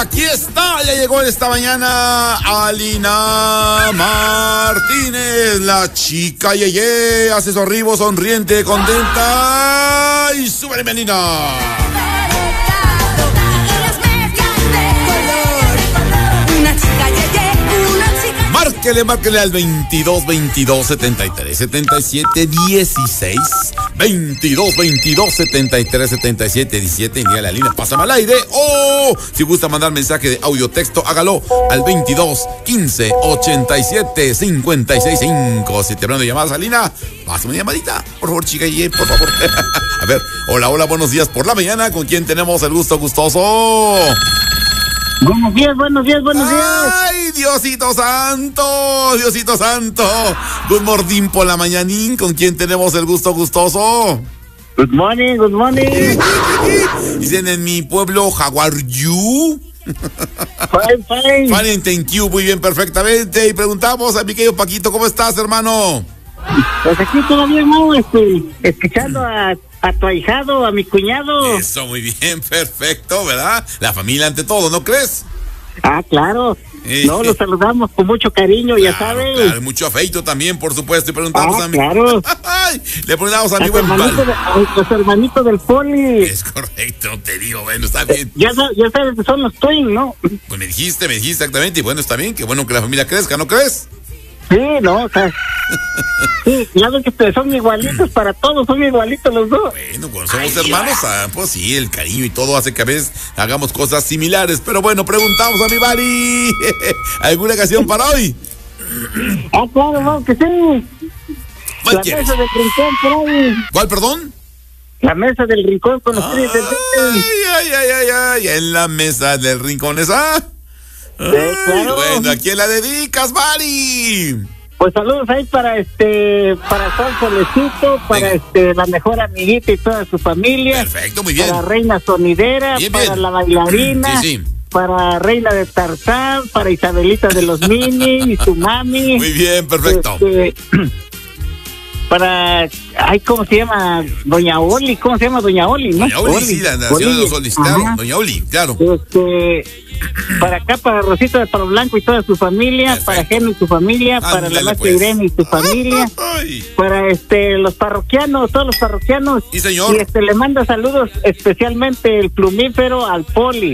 Aquí está, ya llegó esta mañana Alina Martínez, la chica Yeye, hace su arribo sonriente, contenta y súbele, Alina. Márquele al 22 22 73 77 16 22 22 73 77 17 y dígale a Alina, pásame al aire, o si gusta mandar mensaje de audio texto, hágalo al 22 15 87 56 5. Si te hablando de llamadas, Alina, pásame una llamadita, por favor, chica, y por favor. A ver, hola, buenos días por la mañana, ¿con quién tenemos el gusto gustoso? Buenos días. ¡Ay, Diosito santo! Good morning por la mañanín, ¿con quién tenemos el gusto gustoso? Good morning. Dicen en mi pueblo, how are you? Fine. Fine, thank you, muy bien, perfectamente. Y preguntamos a mi querido Paquito, ¿cómo estás, hermano? Pues aquí todavía no, escuchando a tu ahijado, a mi cuñado. Eso, muy bien, perfecto, ¿verdad? La familia ante todo, ¿no crees? Ah, claro. No, los saludamos con mucho cariño, claro, ya sabes. Claro, mucho afecto también, por supuesto. Y preguntamos a mi... claro. Le preguntamos a mi buen los hermanitos del Poli. Es correcto, te digo, bueno, está bien. Ya sabes que son los twins, ¿no? Pues me dijiste exactamente, y bueno, está bien, qué bueno que la familia crezca, ¿no crees? Sí, no, o sea, sí, ya ves que son igualitos para todos, son igualitos los dos. Bueno, cuando somos hermanos, pues sí, el cariño y todo hace que a veces hagamos cosas similares. Pero bueno, preguntamos a mi Bari, ¿alguna ocasión para hoy? Ah, claro, no, que sí. La ¿Quieres? mesa del rincón por ahí. ¿Cuál, perdón? La mesa del rincón con los tres del Ay, en la mesa del rincón esa. claro. Bueno, ¿a quién la dedicas, Mari? Pues saludos ahí para Sol Solecito, para la mejor amiguita y toda su familia. Perfecto, muy bien. Para Reina Sonidera, bien, para la bailarina, sí. Para Reina de Tarzán, para Isabelita de los Mini y su mami. Muy bien, perfecto. Para, ¿cómo se llama? Doña Oli, ¿cómo se llama Doña Oli? ¿No? Doña Oli, sí, la nación de los Olis, claro. Doña Oli, claro. Para acá, para Rosita de Palo Blanco y toda su familia, perfecto. Para Geno y su familia, para la maestra Irene y su familia, para los parroquianos, todos los parroquianos. Sí, señor. Y le manda saludos especialmente el plumífero al Poli.